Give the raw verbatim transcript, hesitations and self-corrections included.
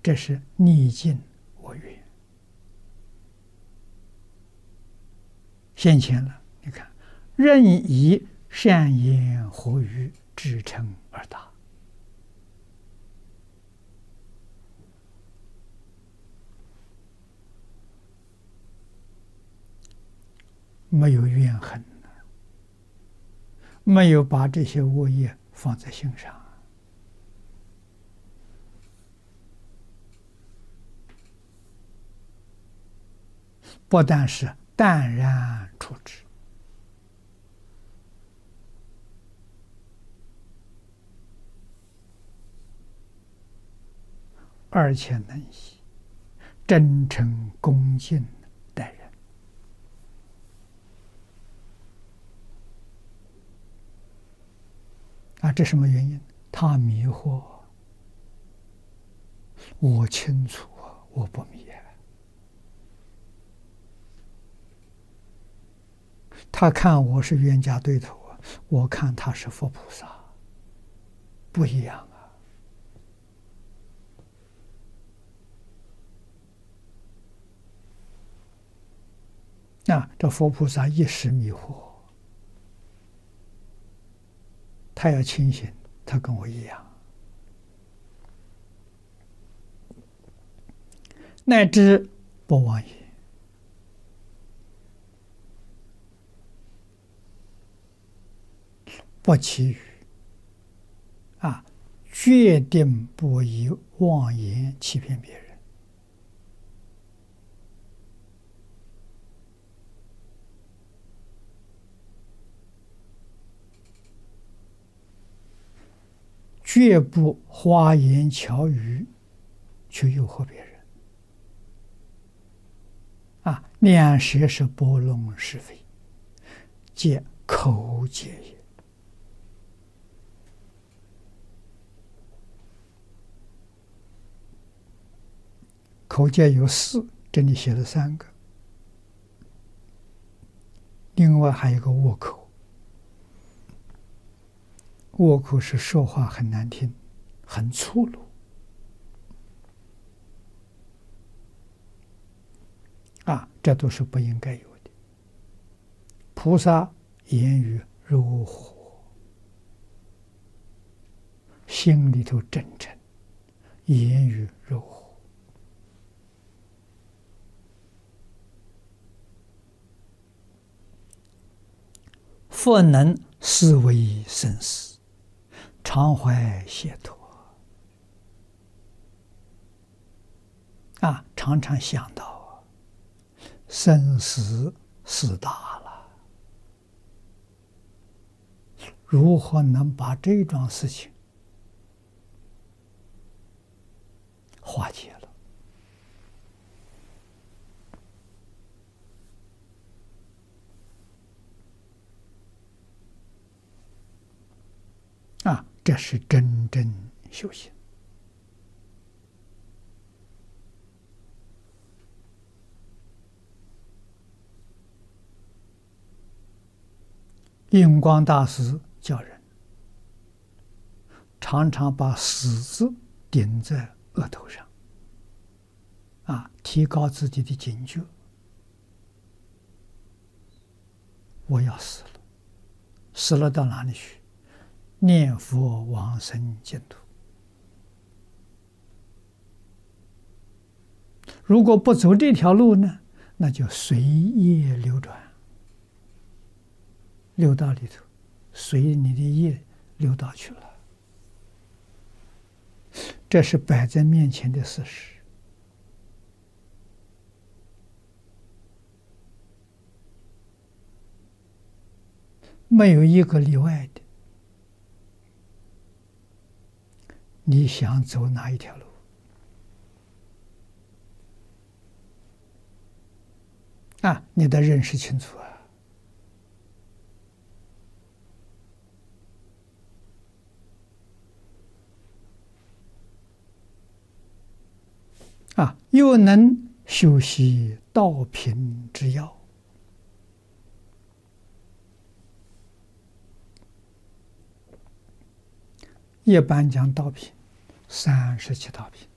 这是逆境我愿。现前了，你看，任以善言活语，至诚而达。没有怨恨，没有把这些恶业放在心上，不但是淡然处之，而且能以真诚恭敬待人。啊，这什么原因？他迷惑，我清楚，我不迷。他看我是冤家对头啊，我看他是佛菩萨，不一样啊！啊，这佛菩萨一时迷惑，他要清醒，他跟我一样。乃至不妄言，不绮语，啊，决定不以妄言欺骗别人。绝不花言巧语去诱惑别人。啊，两舌是拨弄是非，皆口结也。口戒有四，这里写了三个，另外还有个恶口。恶口是说话很难听，很粗鲁。啊，这都是不应该有的。菩萨言语柔和，心里头真诚，言语柔和。佛能思维生死，常怀解脱。啊，常常想到生死事大了，如何能把这桩事情化解了？啊，这是真正修行。印光大师教人，常常把死字顶在额头上，啊，提高自己的警觉。我要死了，死了到哪里去？念佛往生净土。如果不走这条路呢，那就随业流转，流到里头，随你的业流到去了。这是摆在面前的事实。没有一个例外的。你想走哪一条路？啊，你得认识清楚啊！啊，又能修习道品之要。一般讲道品，三十七道品。